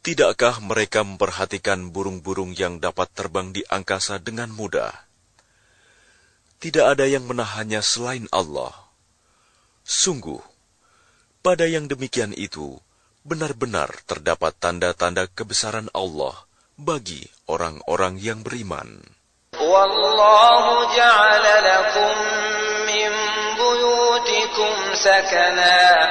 Tidakkah mereka memperhatikan burung-burung yang dapat terbang di angkasa dengan mudah? Tidak ada yang menahannya selain Allah. Sungguh, pada yang demikian itu, benar-benar terdapat tanda-tanda kebesaran Allah bagi orang-orang yang beriman. Wallahu ja'ala lakum min buyutikum sakana